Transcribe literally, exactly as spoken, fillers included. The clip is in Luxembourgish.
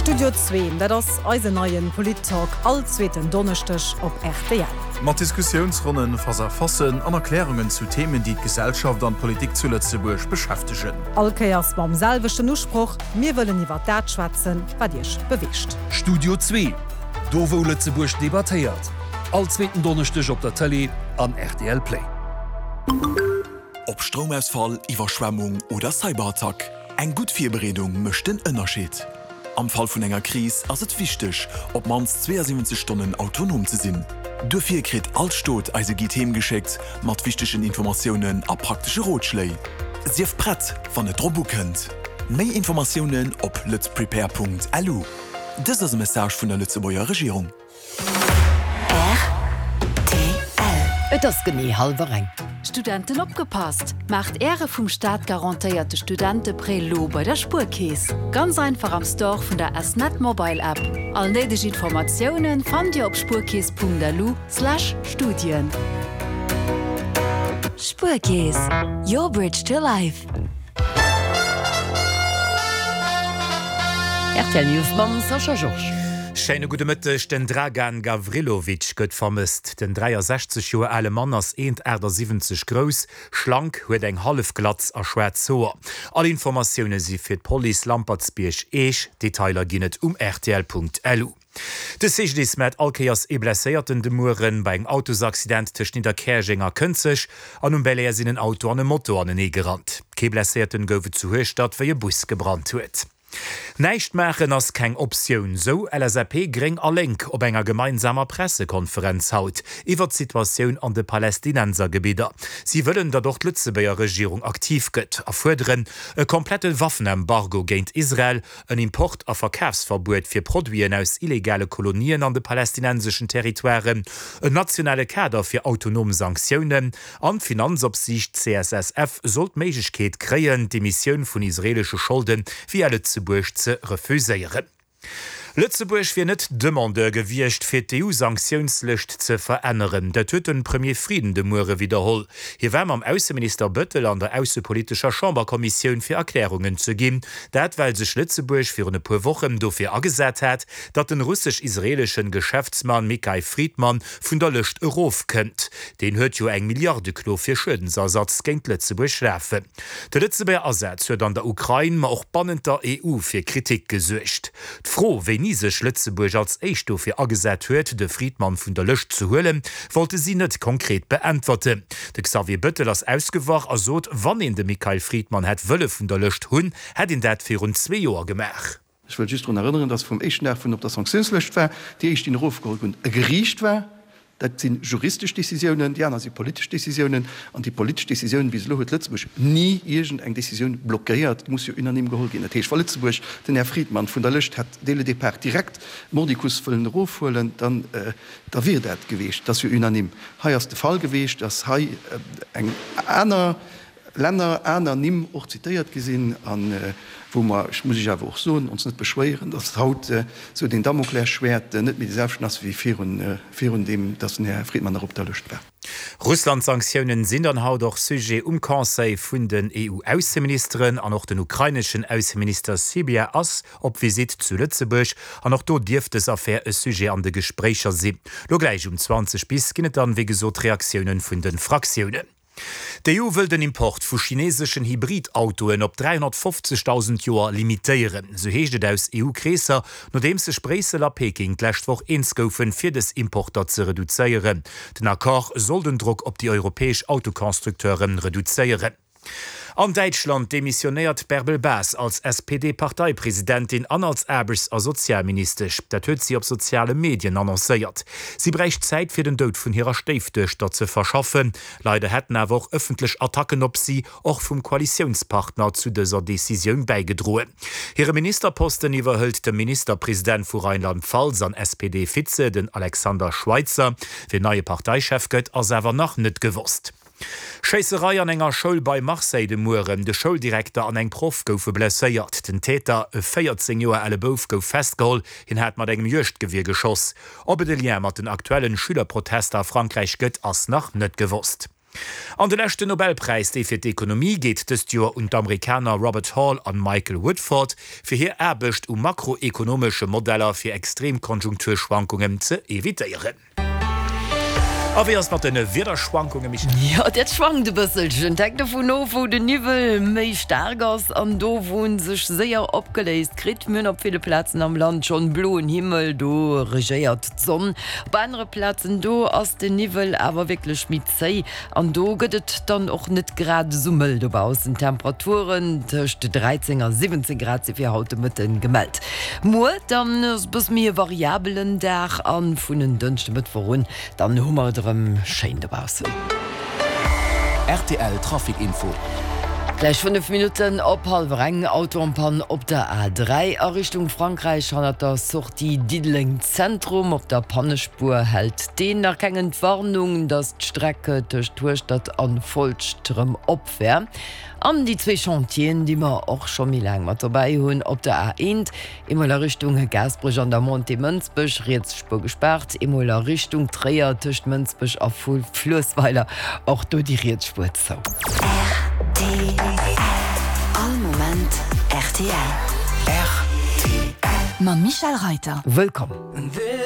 Studio zwei, dat ass eise neien Polit-Talk allzweten Donnerstech op R T L. Mat Diskussionsrunnen verfassen an Erklärungen zu Themen, die d Gesellschaft an Politik zu Lützeburg beschäftigen. Alkeiers beim selwechten Urspruch, mir wollen iwwer dat schwätzen, wat Dich bewischt. Studio zwei, do wo Lützeburg debattiert. Allzweten Donnerstech op der Tele an R T L Play. Ob Stromausfall, Überschwemmung oder Cyberattack, eng gut Vierberedung mischt den Unterschied. Am Fall von enger Krise ist es wichtig, ob mans zweiundsiebzig Stunden autonom zu sein. Dafür kriegt Altstot also Themen geschickt, mit wichtigen Informationen und praktischen Ratschlägen. Sie auf Brett, wenn ihr Drobo könnt. Mehr Informationen auf letsprepare punkt l u. Das ist ein Message von der Lützeburger Regierung. R T L. Et ass genie halber eng. Studenten opgepasst. Macht Ehre vom Staat garantierte Studentenprelo bei der Spurkäse. Ganz einfach am Store von der S Net Mobile App. All nötige Informationen fand ihr auf spurkäse punkt l u slash Studien. Spurkäse. Your bridge to life. R T L News mam Sascha George. Scheine gute Mëttech den Dragan Gavrilovic gëtt vermisst. Den dreiundsechzig Joer alle Mann ass siebzig groß, schlank, huet eng half Glatz a schwer zoer. Alle Informationoune si fir d Police Lampertsbierch eich, Detailer ginnet um R T L punkt l u. De sech dis mat Alkeiers e blesséierten Demuren bei eng Autosaccident tech Niederkerchinger Kënzech an um Belléier sinnen Auto an e Motto an e gerannt. Ke blesséierten goufe zu Hochstadt, wéi e Bus gebrannt huet. Neicht machen ass keng Opioun, so L S R P gring alenk op enger gemeinsamer Pressekonferenz haut, iwwer d'Situatioun an de Palästinensergebieter. Sie wëllen dat doch d'Lützebeier Regierung aktiv gëtt, erfuerderen e komplette Waffenembargo géint Israel, en Import- a Verkaufsverbot fir Produien aus illegale Kolonien an de palästinensischen Territoiren, e nationale Kader fir autonom Sanktionen, an Finanzopsicht C S S F sollt Meigkeet kreien, die Missionioun vun israelsche Schulden wie alle Lützeburg ze refuséieren. Lützeburg fir net Demande gewircht fir d'E U-Sanktionslicht ze veränneren. Der huet den Premier Frieden de Mure wiederholl. Hier wärm am Außenminister Böttel an der Außenpolitischer Chamberkommission fir Erklärungen zu gin, dat weil sech Lützeburg fir eine paar Wochen dofir agesät hat, dat den russisch-israelischen Geschäftsmann Mikhail Friedmann vun der Lücht Erof kënnt. Den huet jo eng Milliardeklo fir Schuldensersatz géint Lützeburg schläfe. Der Lützeburger Ersatz huet an der Ukraine ma auch bannender E U fir Kritik gesucht. Froh, wenn sech Lützeburg als Eichstoff fir agesät huet, de Friedmann vun der Lëcht zu hullen, wollte sie net konkret beantworten. De Xavier Böttel ass ausgewach asot, wann en de Mikhail Friedmann het wëlle vun der Lëcht hunn, het in dat fir rund zwei Joer gemach. Ich will just daran erinnern, dass vom Echten Nerv op der Sanktionslöscht war, die ich den Ruf geholt und geriecht war. Das sind juristische Decisionen, die anderen sind politische Decisionen. Und die politische Decisionen, wie es Lohet Lützeburg nie irgendeine Decision blockiert, muss ja unangenehm geholt gehen. Natürlich von Lützeburg, den Herr Friedmann von der Lücht hat Dele Depart direkt Mordikus für den Ruf holen, dann äh, da wird das gewesen, das wir unangenehm. Hier ist der Fall gewesen, dass hier äh, ein einer Länder einer nimm auch zitiert gesehen an äh, wo man ich muss ich aber auch so uns nicht beschweren, das haut äh, so den Damoklesschwert äh, nicht mit selbst nass wie vier und, äh, vier und dem dass Herr Friedmann darauf löscht war. Russland-Sanktionen sind dann haut doch Sujet um Conseil vun den E U-Außenministerin an auch den ukrainischen Außenminister Sibia Ass op Visit zu Lützeburg an auch dort dirft es Affaire e Sujet an de Gesprächer se. Lo gleich um zwanzig bis ginnet dann wie gesot Reaktionen vun den Fraktionen. Der E U will den Import vu chinesischen Hybridautoen op dreihundertfünfzigtausend Joer limitieren. So heecht aus E U-Kräser, no dem se Spreseler Peking glächtwoch insgoufen fir des Importer ze reduzéieren. Den Akkor soll den Druck op die europäesch Autokonstrukteuren reduzéieren. An Deutschland demissionéiert Bärbel Baas als S P D-Parteipräsidentin an als Erbers a Sozialminister. Dat huet sie op soziale Medien annoncéiert. Sie brecht Zeit fir den Tod vun ihrer Stieftöchter ze verschaffen. Leider hätten awer öffentlich Attacken op sie och vum Koalitionspartner zu dieser Decision beigedrohen. Ihre Ministerposten iwwerhüllt der Ministerpräsident vu Rheinland-Pfalz an S P D-Vize den Alexander Schweitzer. Fir neue Parteichef gëtt as awer nach net gewusst. Scheisserei an enger Schoul bei Marseille de Muren, de Schuldirektor an eng Prof goufe blesséiert. Den Täter e vierzehn Joer alle Bouf gouf festgeholt, hin hat mat engem Jochtgewir geschoss. Ob de Lien mat den aktuellen Schülerprotester Frankreich gëtt ass nach net gewusst. An den letzte Nobelpreis der für die Ökonomie geht das Jahr und Amerikaner Robert Hall an Michael Woodford für hier erbecht um makroökonomische Modelle für Extremkonjunkturschwankungen zu evitieren. Aber erst mal deine Widerschwankungen mich. Ja, das schwankt ein bisschen. Denk davon noch, wo der Niveau mehr stark ist und da wohnen sich sehr abgelöst. Kriegt man auf viele Plätzen am Land schon blauen Himmel, da regiert die Sonne. Bei anderen Plätzen da ist der Niveau aber wirklich mit See. Und da geht es dann auch nicht gerade so mild draußen. Temperaturen zwischen dreizehn und siebzehn Grad sind wir heute mit den gemeldet. Nur dann ist bis mehr Variablen da an von den Dünsten mit voran. Dann haben wir Schein dabausen. R T L Trafikinfo. Gleich fünf Minuten op halbreng Autompan op der A drei a Richtung Frankreich han der Sortie Diedling Zentrum op der Pannespur hält den erkennend Warnung, dass d Strecke durch Tourstadt an Vollström opwär. An die zwei Chantien, die man auch schon mi lang mat dabei hunn op der A eins, immer der Richtung Gasbrüch an der Monte Münzbech Reetspur gesperrt, immer der Richtung Träer Tischcht Münzbech auf Full Flussweiler auch do die Reetspur zo. R T L. All moment R T L. R T L. Ma Michael Reiter. Willkommen.